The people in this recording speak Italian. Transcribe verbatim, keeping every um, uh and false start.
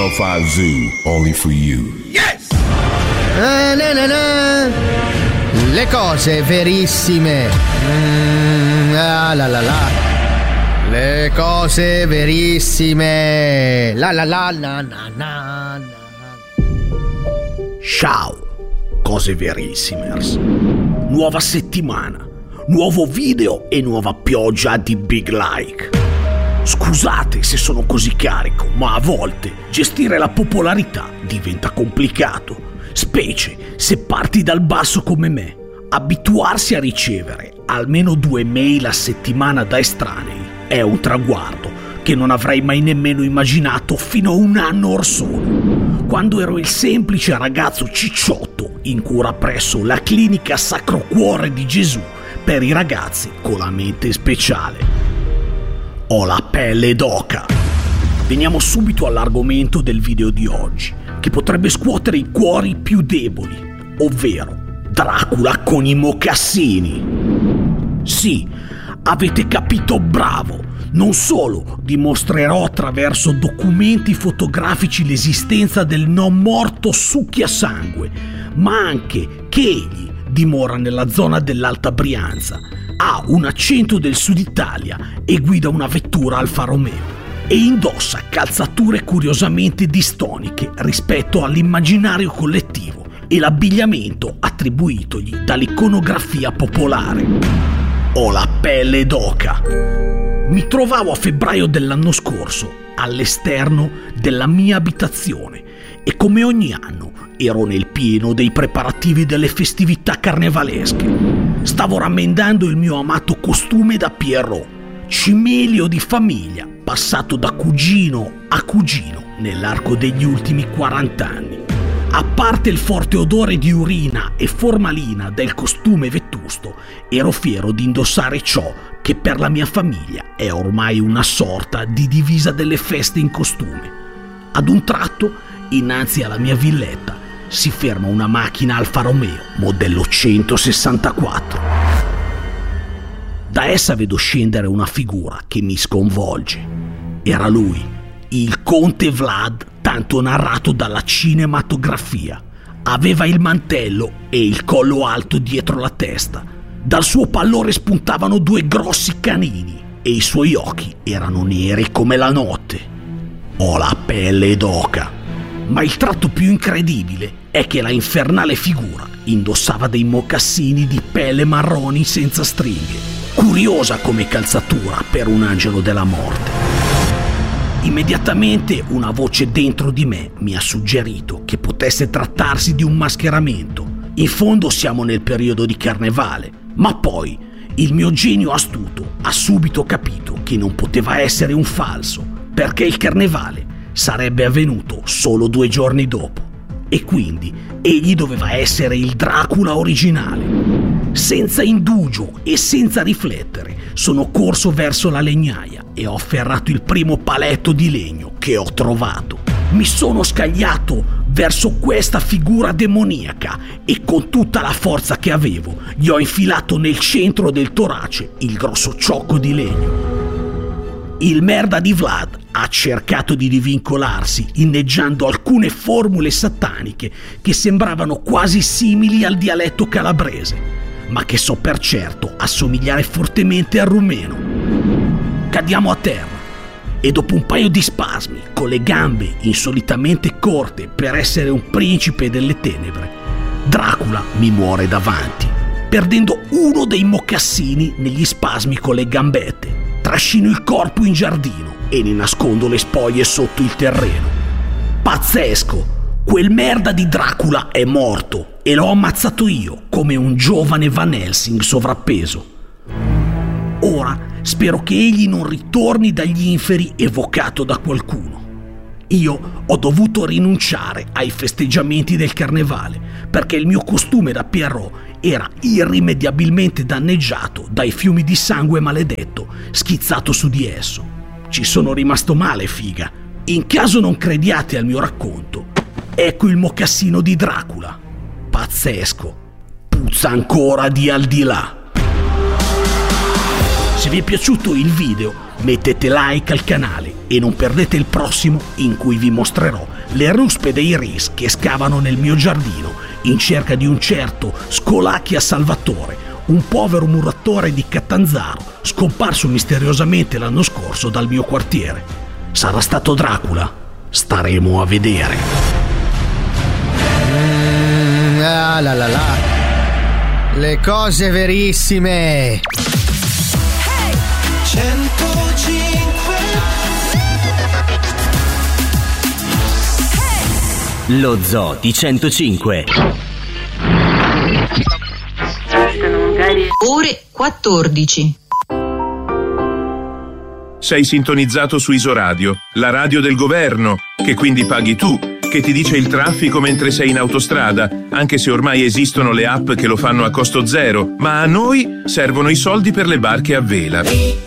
oh five Zoo, only for you. Yes! Ah, na, na, na. Le cose verissime. Mm, ah, la la la. Le cose verissime. La la la na na na. Ciao, cose verissimers. Nuova settimana, nuovo video e nuova pioggia di big like. Scusate se sono così carico, ma a volte gestire la popolarità diventa complicato, specie se parti dal basso come me. Abituarsi a ricevere almeno due mail a settimana da estranei è un traguardo che non avrei mai nemmeno immaginato fino a un anno or sono, quando ero il semplice ragazzo cicciotto in cura presso la clinica Sacro Cuore di Gesù per i ragazzi con la mente speciale. Ho la pelle d'oca. Veniamo subito all'argomento del video di oggi, che potrebbe scuotere i cuori più deboli, ovvero Dracula con i mocassini. Sì, avete capito, bravo. Non solo dimostrerò attraverso documenti fotografici l'esistenza del non morto Succhiasangue, ma anche che egli dimora nella zona dell'Alta Brianza, ha un accento del Sud Italia e guida una vettura Alfa Romeo e indossa calzature curiosamente distoniche rispetto all'immaginario collettivo e l'abbigliamento attribuitogli dall'iconografia popolare. Ho la pelle d'oca. Mi trovavo a febbraio dell'anno scorso all'esterno della mia abitazione e come ogni anno ero nel pieno dei preparativi delle festività carnevalesche. Stavo rammendando il mio amato costume da Pierrot, cimelio di famiglia, passato da cugino a cugino nell'arco degli ultimi quaranta anni. A parte il forte odore di urina e formalina del costume vetusto, ero fiero di indossare ciò che per la mia famiglia è ormai una sorta di divisa delle feste in costume. Ad un tratto, innanzi alla mia villetta, si ferma una macchina Alfa Romeo modello centosessantaquattro. Da essa vedo scendere una figura che mi sconvolge. Era lui, il conte Vlad, tanto narrato dalla cinematografia. Aveva il mantello e il collo alto dietro la testa. Dal suo pallore spuntavano due grossi canini e i suoi occhi erano neri come la notte. Ho la pelle d'oca. Ma il tratto più incredibile è che la infernale figura indossava dei mocassini di pelle marroni senza stringhe, curiosa come calzatura per un angelo della morte. Immediatamente una voce dentro di me mi ha suggerito che potesse trattarsi di un mascheramento. In fondo siamo nel periodo di carnevale, ma poi il mio genio astuto ha subito capito che non poteva essere un falso, perché il carnevale sarebbe avvenuto solo due giorni dopo e quindi egli doveva essere il Dracula originale. Senza indugio e senza riflettere sono corso verso la legnaia e ho afferrato il primo paletto di legno che ho trovato. Mi sono scagliato verso questa figura demoniaca e con tutta la forza che avevo gli ho infilato nel centro del torace il grosso ciocco di legno. Il merda di Vlad ha cercato di divincolarsi inneggiando alcune formule sataniche che sembravano quasi simili al dialetto calabrese, ma che so per certo assomigliare fortemente al rumeno. Cadiamo a terra e dopo un paio di spasmi, con le gambe insolitamente corte per essere un principe delle tenebre, Dracula mi muore davanti, perdendo uno dei mocassini negli spasmi con le gambette. Trascino il corpo in giardino e ne nascondo le spoglie sotto il terreno. Pazzesco! Quel merda di Dracula è morto e l'ho ammazzato io come un giovane Van Helsing sovrappeso. Ora spero che egli non ritorni dagli inferi evocato da qualcuno. Io ho dovuto rinunciare ai festeggiamenti del carnevale perché il mio costume da Pierrot era irrimediabilmente danneggiato dai fiumi di sangue maledetto schizzato su di esso. Ci sono rimasto male, figa. In caso non crediate al mio racconto, ecco il mocassino di Dracula. Pazzesco. Puzza ancora di al di là. Se vi è piaciuto il video, mettete like al canale E non perdete il prossimo, in cui vi mostrerò le ruspe dei ris che scavano nel mio giardino in cerca di un certo Scolacchia Salvatore, un povero muratore di Catanzaro scomparso misteriosamente l'anno scorso dal mio quartiere. Sarà stato Dracula? Staremo a vedere. Mm, ah, la la la. Le cose verissime. Lo Zoo di centocinque. Ore quattordici. Sei sintonizzato su Isoradio, la radio del governo, che quindi paghi tu, che ti dice il traffico mentre sei in autostrada, anche se ormai esistono le app che lo fanno a costo zero, ma a noi servono i soldi per le barche a vela.